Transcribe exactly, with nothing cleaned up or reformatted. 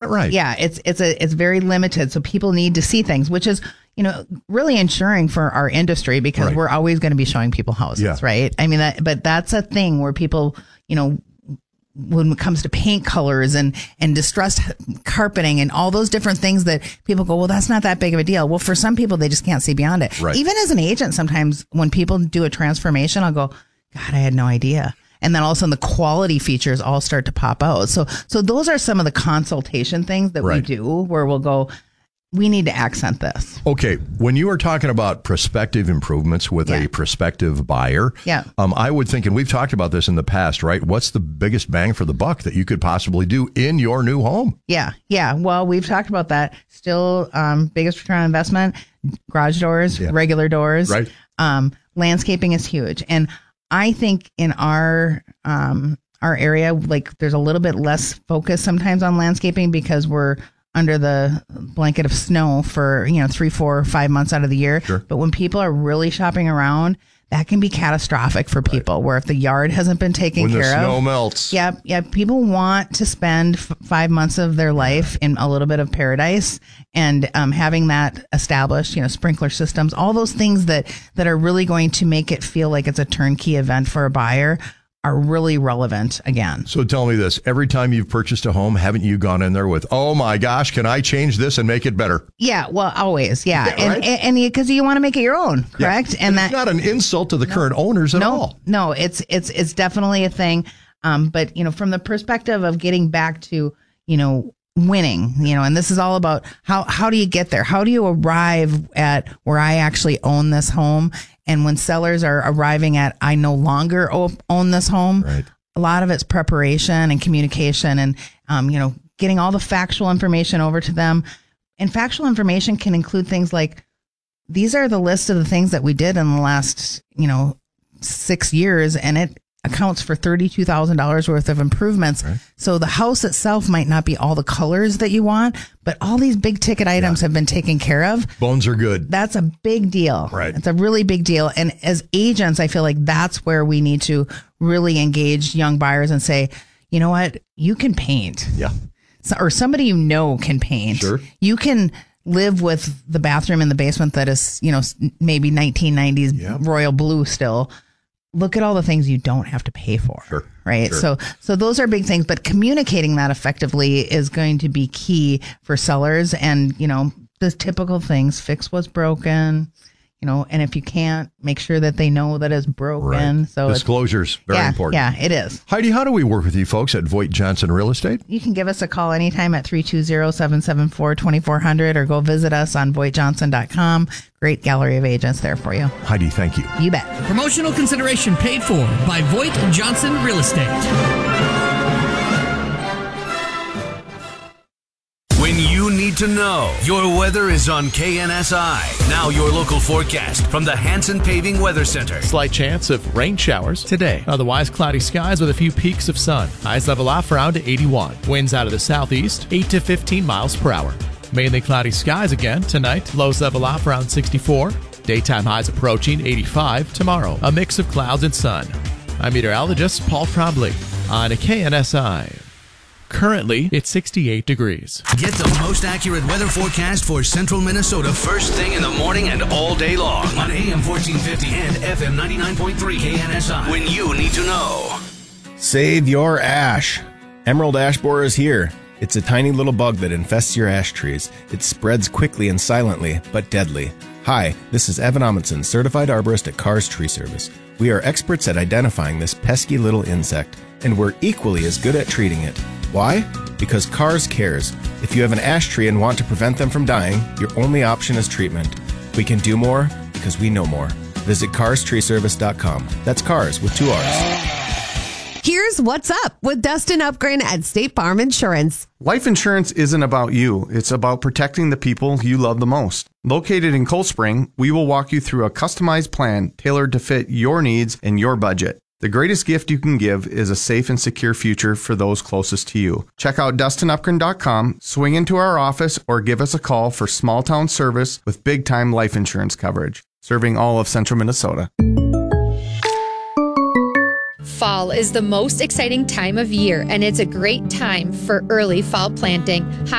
right? Yeah, it's it's a it's very limited. So people need to see things, which is, you know, really ensuring for our industry, because Right. we're always going to be showing people houses, Yeah. right? I mean, that, but that's a thing where people, you know, when it comes to paint colors and, and distressed carpeting and all those different things that people go, well, that's not that big of a deal. Well, for some people, they just can't see beyond it. Right. Even as an agent, sometimes when people do a transformation, I'll go, God, I had no idea. And then all of a sudden the quality features all start to pop out. So, so those are some of the consultation things that Right. we do where we'll go, we need to accent this. Okay, when you are talking about prospective improvements with Yeah. a prospective buyer, Yeah. um, I would think, and we've talked about this in the past, right? What's the biggest bang for the buck that you could possibly do in your new home? Yeah. Yeah. Well, we've talked about that. Still, um, biggest return on investment, garage doors, Yeah. regular doors. Right. Um, landscaping is huge. And I think in our, um, our area, like there's a little bit less focus sometimes on landscaping because we're under the blanket of snow for, you know, three, four, five months out of the year. Sure. But when people are really shopping around, that can be catastrophic for people, where if the yard hasn't been taken When the care of. snow melts. Yeah, yeah. People want to spend f- five months of their life in a little bit of paradise, and um, having that established, you know, sprinkler systems, all those things that that are really going to make it feel like it's a turnkey event for a buyer are really relevant again. So tell me this, every time you've purchased a home, haven't you gone in there with, oh my gosh, can I change this and make it better? Yeah, well, always, yeah, Yeah, and right? and because you want to make it your own, correct? Yeah. And it's that not an insult to the current owners at no, all. no, it's it's it's definitely a thing. Um, but you know, from the perspective of getting back to, you know, winning, you know, and this is all about how how do you get there? How do you arrive at where I actually own this home? And when sellers are arriving at I no longer o- own this home, Right. a lot of it's preparation and communication, and um, you know, getting all the factual information over to them. And factual information can include things like, these are the list of the things that we did in the last, you know, six years, and it accounts for thirty-two thousand dollars worth of improvements. Right. So the house itself might not be all the colors that you want, but all these big ticket items have been taken care of. Bones are good. That's a big deal. Right. It's a really big deal. And as agents, I feel like that's where we need to really engage young buyers and say, you know what, you can paint. Yeah. So, or somebody you know can paint. Sure. You can live with the bathroom in the basement that is, you know, s- maybe nineteen nineties Yep. royal blue still. Look at all the things you don't have to pay for. Sure. Right. Sure. So, so those are big things, but communicating that effectively is going to be key for sellers. And, you know, the typical things, fix what's broken, you know, and if you can't, make sure that they know that it's broken. Right. So it's, Disclosures, very yeah, important. yeah, it is. Heidi, how do we work with you folks at Voigt Johnson Real Estate? You can give us a call anytime at three two zero, seven seven four, two four zero zero or go visit us on voigt johnson dot com. Great gallery of agents there for you. Heidi, thank you. You bet. Promotional consideration paid for by Voigt Johnson Real Estate. When you need to know, your weather is on K N S I. Now your local forecast from the Hanson Paving Weather Center. Slight chance of rain showers today. Otherwise, cloudy skies with a few peaks of sun. Highs level off around eighty-one. Winds out of the southeast, eight to fifteen miles per hour. Mainly cloudy skies again tonight. Lows level off around sixty-four. Daytime highs approaching eighty-five tomorrow. A mix of clouds and sun. I'm meteorologist Paul Trombley on K N S I. Currently, it's sixty-eight degrees. Get the most accurate weather forecast for central Minnesota first thing in the morning and all day long on A M fourteen fifty and F M ninety-nine point three K N S I. When you need to know. Save your ash. Emerald ash borer is here. It's a tiny little bug that infests your ash trees. It spreads quickly and silently, but deadly. Hi, this is Evan Amundsen, certified arborist at Cars Tree Service. We are experts at identifying this pesky little insect, and we're equally as good at treating it. Why? Because Cars cares. If you have an ash tree and want to prevent them from dying, your only option is treatment. We can do more because we know more. Visit cars tree service dot com. That's cars with two R's. Here's what's up with Dustin Upgren at State Farm Insurance. Life insurance isn't about you. It's about protecting the people you love the most. Located in Cold Spring, we will walk you through a customized plan tailored to fit your needs and your budget. The greatest gift you can give is a safe and secure future for those closest to you. Check out dustin upgren dot com, swing into our office, or give us a call for small town service with big time life insurance coverage. Serving all of central Minnesota. Fall is the most exciting time of year, and it's a great time for early fall planting.